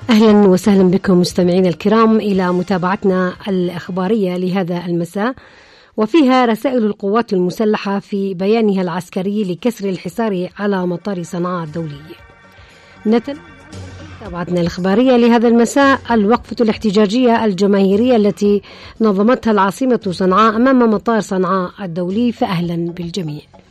أهلا وسهلا بكم مستمعين الكرام إلى متابعتنا الإخبارية لهذا المساء، وفيها رسائل القوات المسلحة في بيانها العسكري لكسر الحصار على مطار صنعاء الدولي. متابعتنا الإخبارية لهذا المساء الوقفة الاحتجاجية الجماهيرية التي نظمتها العاصمة صنعاء أمام مطار صنعاء الدولي، فأهلا بالجميع.